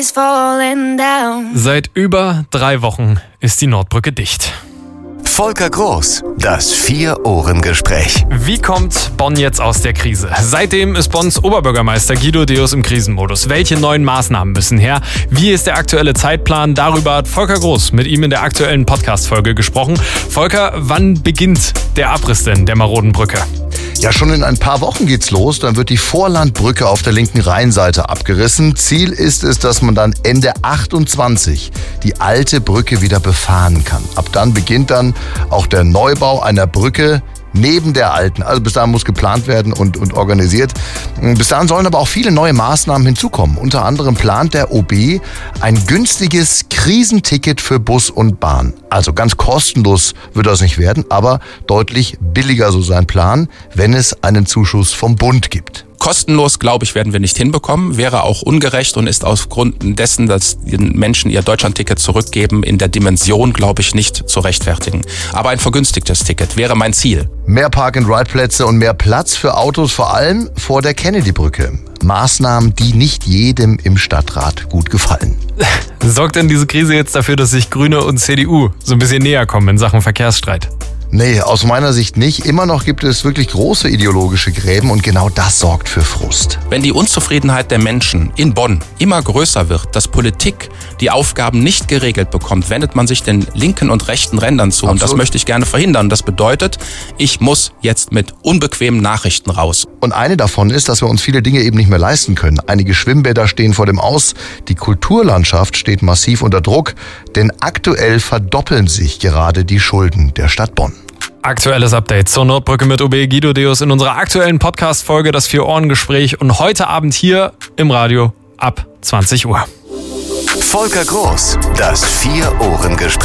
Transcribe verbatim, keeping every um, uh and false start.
Seit über drei Wochen ist die Nordbrücke dicht. Volker Groß, das Vier-Ohren-Gespräch. Wie kommt Bonn jetzt aus der Krise? Seitdem ist Bonns Oberbürgermeister Guido Deus im Krisenmodus. Welche neuen Maßnahmen müssen her? Wie ist der aktuelle Zeitplan? Darüber hat Volker Groß mit ihm in der aktuellen Podcast-Folge gesprochen. Volker, wann beginnt der Abriss denn der maroden Brücke? Ja, schon in ein paar Wochen geht's los. Dann wird die Vorlandbrücke auf der linken Rheinseite abgerissen. Ziel ist es, dass man dann Ende achtundzwanzig die alte Brücke wieder befahren kann. Ab dann beginnt dann auch der Neubau einer Brücke neben der alten. Also bis dahin muss geplant werden und, und organisiert. Bis dahin sollen aber auch viele neue Maßnahmen hinzukommen. Unter anderem plant der O B ein günstiges Krisenticket für Bus und Bahn. Also ganz kostenlos wird das nicht werden, aber deutlich billiger, so sein Plan, wenn es einen Zuschuss vom Bund gibt. Kostenlos, glaube ich, werden wir nicht hinbekommen, wäre auch ungerecht und ist aufgrund dessen, dass die Menschen ihr Deutschlandticket zurückgeben, in der Dimension, glaube ich, nicht zu rechtfertigen. Aber ein vergünstigtes Ticket wäre mein Ziel. Mehr Park-and-Ride-Plätze und mehr Platz für Autos, vor allem vor der Kennedy-Brücke. Maßnahmen, die nicht jedem im Stadtrat gut gefallen. Sorgt denn diese Krise jetzt dafür, dass sich Grüne und C D U so ein bisschen näher kommen in Sachen Verkehrsstreit? Nee, aus meiner Sicht nicht. Immer noch gibt es wirklich große ideologische Gräben und genau das sorgt für Frust. Wenn die Unzufriedenheit der Menschen in Bonn immer größer wird, dass Politik die Aufgaben nicht geregelt bekommt, wendet man sich den linken und rechten Rändern zu. Absolut. Und das möchte ich gerne verhindern. Das bedeutet, ich muss jetzt mit unbequemen Nachrichten raus. Und eine davon ist, dass wir uns viele Dinge eben nicht mehr leisten können. Einige Schwimmbäder stehen vor dem Aus. Die Kulturlandschaft steht massiv unter Druck, denn aktuell verdoppeln sich gerade die Schulden der Stadt Bonn. Aktuelles Update zur Nordbrücke mit O B Guido Deus in unserer aktuellen Podcast-Folge Das Vier-Ohren-Gespräch und heute Abend hier im Radio ab zwanzig Uhr. Volker Groß, das Vier-Ohren-Gespräch.